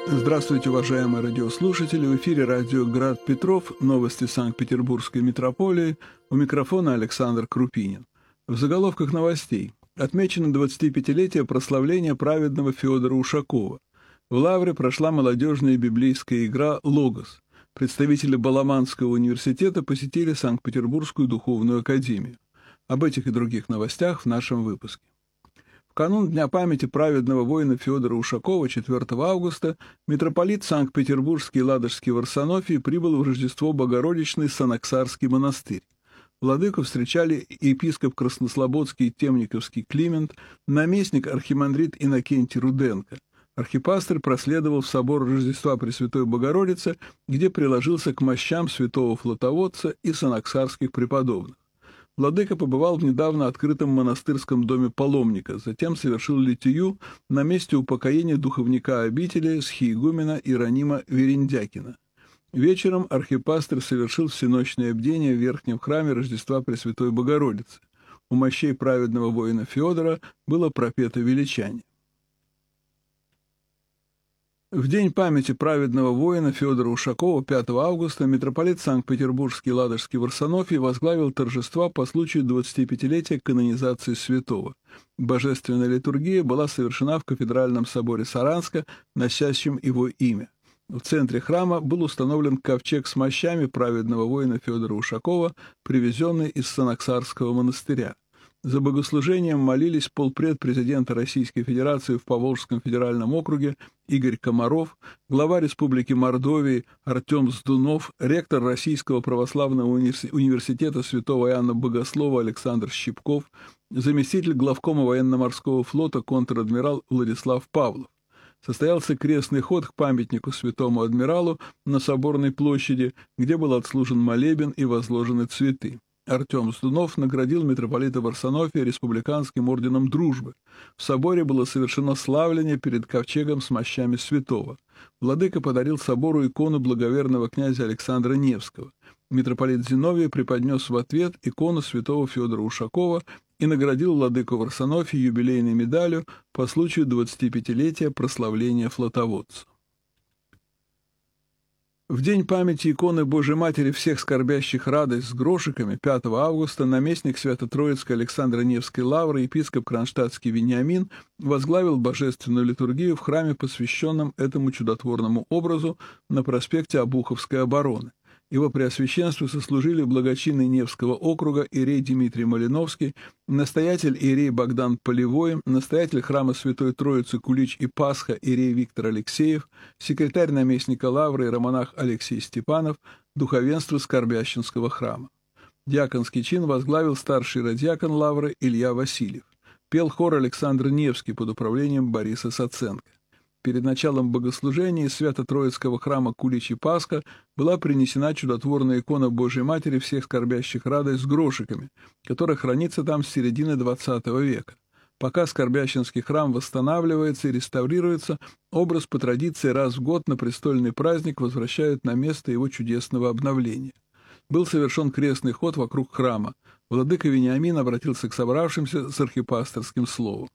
Здравствуйте, уважаемые радиослушатели! В эфире радио «Град Петров», новости Санкт-Петербургской метрополии. У микрофона Александр Крупинин. В заголовках новостей. Отмечено 25-летие прославления праведного Федора Ушакова. В Лавре прошла молодежная библейская игра «Логос». Представители Баламанского университета посетили Санкт-Петербургскую духовную академию. Об этих и других новостях в нашем выпуске. В канун Дня памяти праведного воина Федора Ушакова 4 августа митрополит Санкт-Петербургский и Ладожский Варсонофий прибыл в Рождество Богородичный Санаксарский монастырь. Владыку встречали епископ Краснослободский и Темниковский Климент, наместник архимандрит Иннокентий Руденко. Архипастырь проследовал в собор Рождества Пресвятой Богородицы, где приложился к мощам святого Флотоводца и санаксарских преподобных. Владыка побывал в недавно открытом монастырском доме паломника, затем совершил литию на месте упокоения духовника обители схиегумена Иеронима Верендякина. Вечером архипастырь совершил всеночное бдение в верхнем храме Рождества Пресвятой Богородицы. У мощей праведного воина Федора было пропето величание. В день памяти праведного воина Федора Ушакова 5 августа митрополит Санкт-Петербургский и Ладожский Варсонофий возглавил торжества по случаю 25-летия канонизации святого. Божественная литургия была совершена в кафедральном соборе Саранска, носящем его имя. В центре храма был установлен ковчег с мощами праведного воина Федора Ушакова, привезенный из Санаксарского монастыря. За богослужением молились полпред президента Российской Федерации в Поволжском федеральном округе Игорь Комаров, глава Республики Мордовии Артем Сдунов, ректор Российского православного университета святого Иоанна Богослова Александр Щипков, заместитель главкома военно-морского флота контр-адмирал Владислав Павлов. Состоялся крестный ход к памятнику святому адмиралу на Соборной площади, где был отслужен молебен и возложены цветы. Артем Сдунов наградил митрополита Варсонофия республиканским орденом Дружбы. В соборе было совершено славление перед ковчегом с мощами святого. Владыка подарил собору икону благоверного князя Александра Невского. Митрополит Зиновий преподнес в ответ икону святого Федора Ушакова и наградил владыку Варсонофия юбилейной медалью по случаю 25-летия прославления флотоводца. В день памяти иконы Божией Матери всех скорбящих радость с грошиками 5 августа наместник Свято-Троицкой Александро-Невской лавры епископ Кронштадтский Вениамин возглавил божественную литургию в храме, посвященном этому чудотворному образу на проспекте Обуховской обороны. Его преосвященству сослужили благочинный Невского округа иерей Дмитрий Малиновский, настоятель иерей Богдан Полевой, настоятель храма Святой Троицы Кулич и Пасха иерей Виктор Алексеев, секретарь наместника лавры иеромонах Алексей Степанов, духовенство Скорбященского храма. Диаконский чин возглавил старший радиакон лавры Илья Васильев. Пел хор Александр Невский под управлением Бориса Саценко. Перед началом богослужения из Свято-Троицкого храма Кулич и Пасха была принесена чудотворная икона Божией Матери всех скорбящих радость с грошиками, которая хранится там с середины XX века. Пока Скорбященский храм восстанавливается и реставрируется, образ по традиции раз в год на престольный праздник возвращают на место его чудесного обновления. Был совершен крестный ход вокруг храма. Владыка Вениамин обратился к собравшимся с архипасторским словом.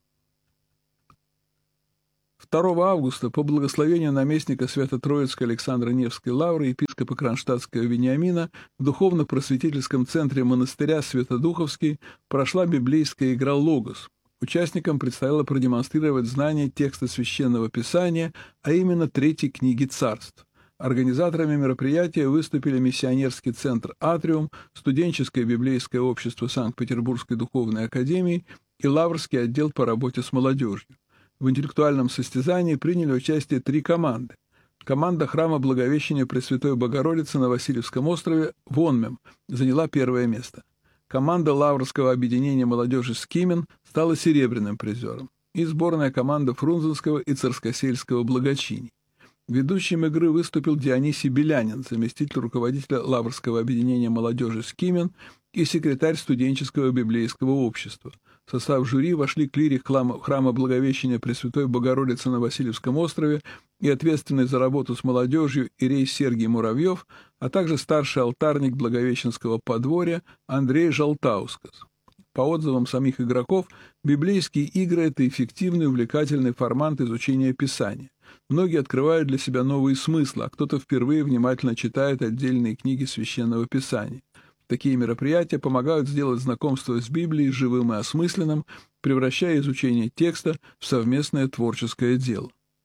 2 августа по благословению наместника Свято-Троицкой Александро-Невской лавры епископа Кронштадтского Вениамина в духовно-просветительском центре монастыря Святодуховский прошла библейская игра «Логос». Участникам предстояло продемонстрировать знание текста Священного Писания, а именно 3-й книги Царств. Организаторами мероприятия выступили миссионерский центр «Атриум», студенческое библейское общество Санкт-Петербургской духовной академии и Лаврский отдел по работе с молодежью. В интеллектуальном состязании приняли участие 3 команды. Команда храма Благовещения Пресвятой Богородицы на Васильевском острове «Вонмем» заняла 1 место. Команда Лаврского объединения молодежи «Скимен» стала серебряным призером. И сборная команда Фрунзенского и Царскосельского благочиний. Ведущим игры выступил Дионисий Белянин, заместитель руководителя Лаврского объединения молодежи «Скимен» и секретарь студенческого библейского общества. В состав жюри вошли клирик храма Благовещения Пресвятой Богородицы на Васильевском острове и ответственный за работу с молодежью иерей Сергий Муравьев, а также старший алтарник Благовещенского подворья Андрей Жалтаускас. По отзывам самих игроков, библейские игры – это эффективный, увлекательный формат изучения Писания. Многие открывают для себя новые смыслы, а кто-то впервые внимательно читает отдельные книги Священного Писания. Такие мероприятия помогают сделать знакомство с Библией живым и осмысленным, превращая изучение текста в совместное творческое дело.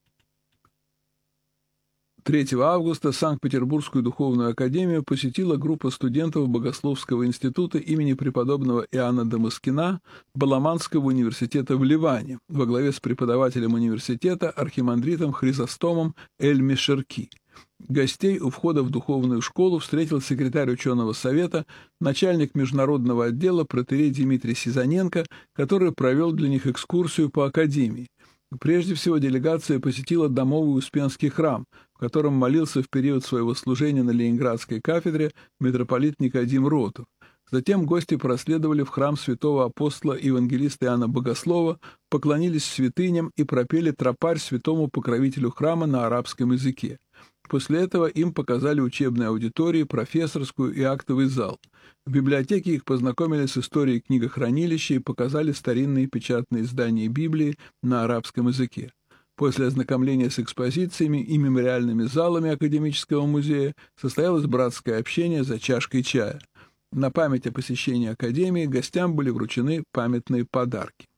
3 августа Санкт-Петербургскую духовную академию посетила группа студентов Богословского института имени преподобного Иоанна Дамаскина Баламанского университета в Ливане во главе с преподавателем университета архимандритом Хризостомом Эль-Мешерки. Гостей у входа в духовную школу встретил секретарь ученого совета, начальник международного отдела протоиерей Дмитрий Сизаненко, который провел для них экскурсию по академии. Прежде всего делегация посетила домовый Успенский храм, в котором молился в период своего служения на Ленинградской кафедре митрополит Никодим Ротов. Затем гости проследовали в храм святого апостола и евангелиста Иоанна Богослова, поклонились святыням и пропели тропарь святому покровителю храма на арабском языке. После этого им показали учебные аудитории, профессорскую и актовый зал. В библиотеке их познакомили с историей книгохранилища и показали старинные печатные издания Библии на арабском языке. После ознакомления с экспозициями и мемориальными залами академического музея состоялось братское общение за чашкой чая. На память о посещении академии гостям были вручены памятные подарки.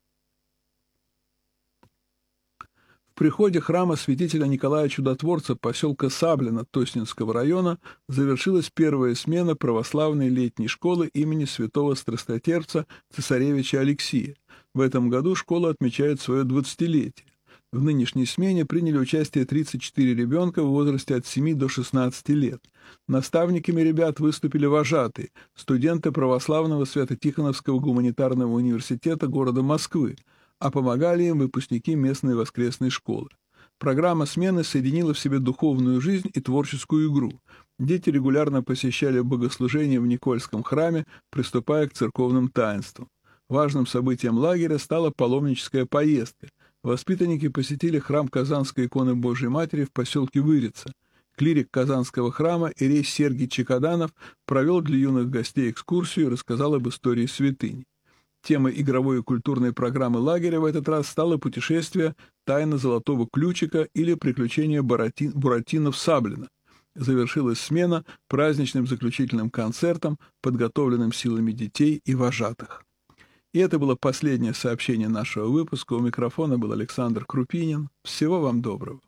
В приходе храма святителя Николая Чудотворца поселка Саблино Тоснинского района завершилась первая смена православной летней школы имени святого страстотерпца цесаревича Алексия. В этом году школа отмечает свое 20-летие. В нынешней смене приняли участие 34 ребенка в возрасте от 7 до 16 лет. Наставниками ребят выступили вожатые, студенты православного Свято-Тихоновского гуманитарного университета города Москвы, а помогали им выпускники местной воскресной школы. Программа смены соединила в себе духовную жизнь и творческую игру. Дети регулярно посещали богослужения в Никольском храме, приступая к церковным таинствам. Важным событием лагеря стала паломническая поездка. Воспитанники посетили храм Казанской иконы Божией Матери в поселке Вырица. Клирик Казанского храма иерей Сергий Чекаданов провел для юных гостей экскурсию и рассказал об истории святыни. Темой игровой и культурной программы лагеря в этот раз стало путешествие «Тайна золотого ключика» или «Приключения Буратино в Саблино». Завершилась смена праздничным заключительным концертом, подготовленным силами детей и вожатых. И это было последнее сообщение нашего выпуска. У микрофона был Александр Крупинин. Всего вам доброго.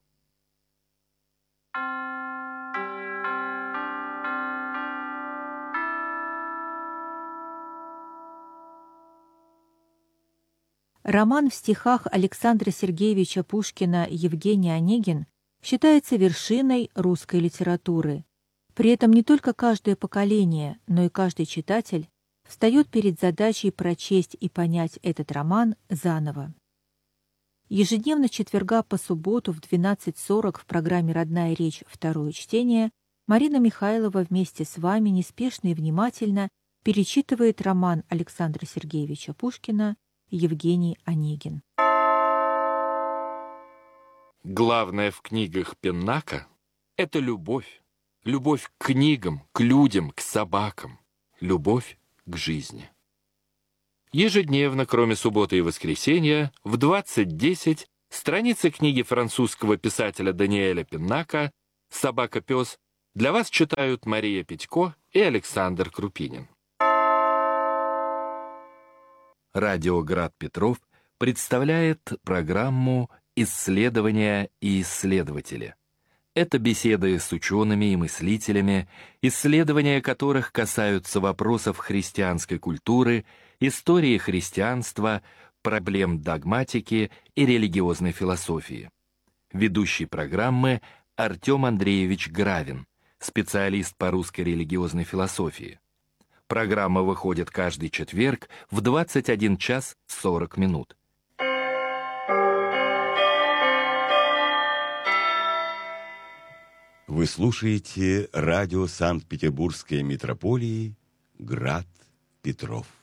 Роман в стихах Александра Сергеевича Пушкина «Евгений Онегин» считается вершиной русской литературы. При этом не только каждое поколение, но и каждый читатель встает перед задачей прочесть и понять этот роман заново. Ежедневно с четверга по субботу в 12:40 в программе «Родная речь. Второе чтение» Марина Михайлова вместе с вами неспешно и внимательно перечитывает роман Александра Сергеевича Пушкина «Евгений Онегин». Главное в книгах Пеннака — это любовь. Любовь к книгам, к людям, к собакам. Любовь к жизни. Ежедневно, кроме субботы и воскресенья, в 20:10 страницы книги французского писателя Даниэля Пеннака «Собака-пес» для вас читают Мария Петько и Александр Крупинин. Радио Град Петров представляет программу «Исследования и исследователи». Это беседы с учеными и мыслителями, исследования которых касаются вопросов христианской культуры, истории христианства, проблем догматики и религиозной философии. Ведущий программы Артем Андреевич Гравин, специалист по русской религиозной философии. Программа выходит каждый четверг в 21:40. Вы слушаете радио Санкт-Петербургской митрополии «Град Петров».